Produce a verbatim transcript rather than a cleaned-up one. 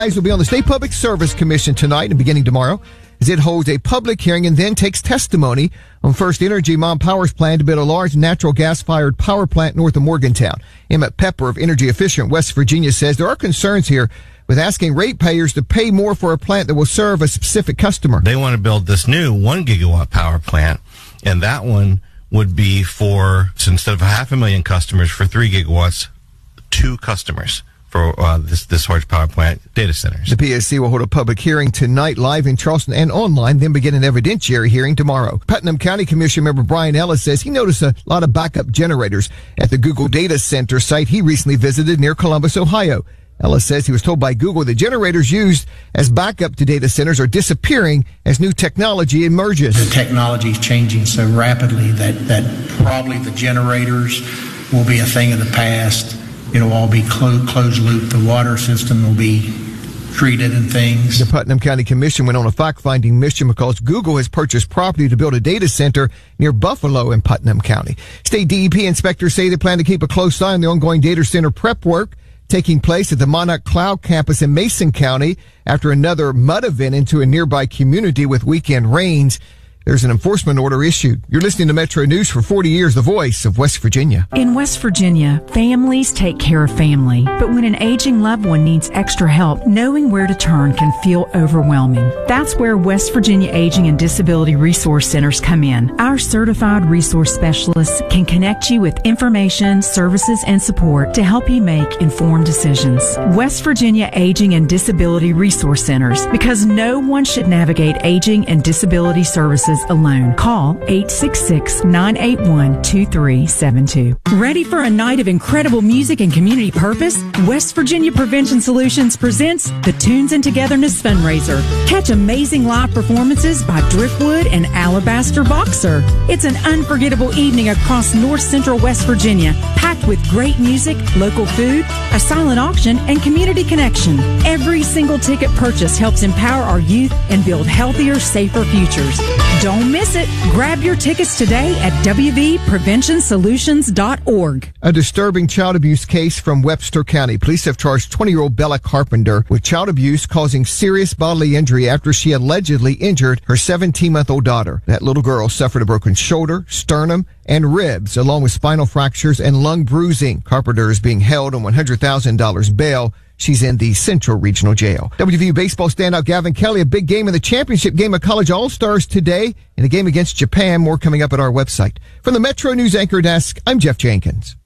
will be on the State Public Service Commission tonight and beginning tomorrow as it holds a public hearing and then takes testimony on First Energy Mon Power's plan to build a large natural gas-fired power plant north of Morgantown. Emmett Pepper of Energy Efficient West Virginia says there are concerns here with asking ratepayers to pay more for a plant that will serve a specific customer. They want to build this new one gigawatt power plant, and that one would be for, so instead of half a million customers, for three gigawatts, two customers for uh, this this large power plant data centers. The P S C will hold a public hearing tonight live in Charleston and online, then begin an evidentiary hearing tomorrow. Putnam County Commission member Brian Ellis says he noticed a lot of backup generators at the Google data center site he recently visited near Columbus, Ohio. Ellis says he was told by Google that generators used as backup to data centers are disappearing as new technology emerges. The technology is changing so rapidly that, that probably the generators will be a thing of the past. It'll all be clo- closed loop. The water system will be treated and things. The Putnam County Commission went on a fact-finding mission because Google has purchased property to build a data center near Buffalo in Putnam County. State D E P inspectors say they plan to keep a close eye on the ongoing data center prep work taking place at the Monarch Cloud campus in Mason County after another mud event into a nearby community with weekend rains. There's an enforcement order issued. You're listening to Metro News for forty years, the voice of West Virginia. In West Virginia, families take care of family. But when an aging loved one needs extra help, knowing where to turn can feel overwhelming. That's where West Virginia Aging and Disability Resource Centers come in. Our certified resource specialists can connect you with information, services, and support to help you make informed decisions. West Virginia Aging and Disability Resource Centers, because no one should navigate aging and disability services alone. Call eight six six, nine eight one, two three seven two. Ready for a night of incredible music and community purpose? West Virginia Prevention Solutions presents the Tunes and Togetherness Fundraiser. Catch amazing live performances by Driftwood and Alabaster Boxer. It's an unforgettable evening across North Central West Virginia, packed with great music, local food, a silent auction, and community connection. Every single ticket purchase helps empower our youth and build healthier, safer futures. Don't miss it. Grab your tickets today at w v prevention solutions dot org. A disturbing child abuse case from Webster County. Police have charged twenty-year-old Bella Carpenter with child abuse causing serious bodily injury after she allegedly injured her seventeen-month-old daughter. That little girl suffered a broken shoulder, sternum, and ribs, along with spinal fractures and lung bruising. Carpenter is being held on one hundred thousand dollars bail. She's in the Central Regional Jail. W V U baseball standout Gavin Kelly, a big game in the championship game of College All-Stars today, and a game against Japan. More coming up at our website. From the Metro News Anchor Desk, I'm Jeff Jenkins.